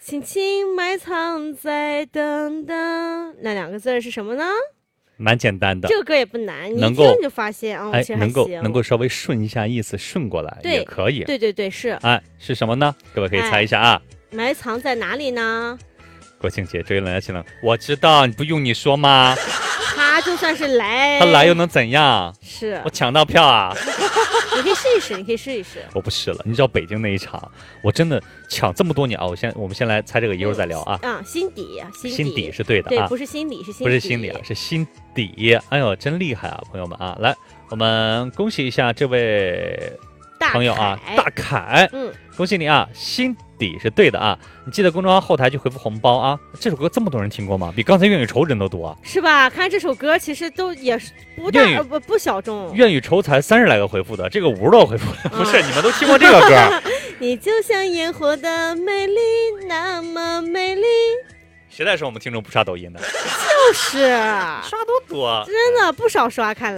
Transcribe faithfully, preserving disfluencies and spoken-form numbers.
轻轻埋藏在等等，那两个字是什么呢？ 蛮简单的， 这个歌也不难，你一能够听就发现啊， 哎其实还能够行能够稍微顺一下意思，顺过来对也可以。 对对对，是哎，是什么呢？各位可以猜一下啊。 埋藏在哪里呢？ 国庆节追人家新郎，我知道，你不用你说吗？ 他就算是来， 他来又能怎样？ 是我抢到票啊！ 你可以试一试，你可以试一试。 我不试了，你知道北京那一场，我真的抢这么多年啊！我先我们先来猜这个，一会儿再聊啊。 啊，心底，心心底是对的对， 啊， 不是心理，是心底， 不是心理啊，是心底。哎呦，真厉害啊，朋友们啊！来，我们恭喜一下这位朋友啊，大凯， 嗯， 恭喜你啊，心底是对的啊！你记得公众号后台去回复红包啊！这首歌这么多人听过吗？比刚才《愿与愁》人都多， 是吧？看这首歌其实都也是不大呃不不小众， 《愿与愁》才三十来个回复的，这个五十多回复，不是你们都听过这个歌？ 你就像烟火的美丽，那么美丽。 谁在说我们听众不刷抖音的？ 就是刷多多， 真的不少刷，看来。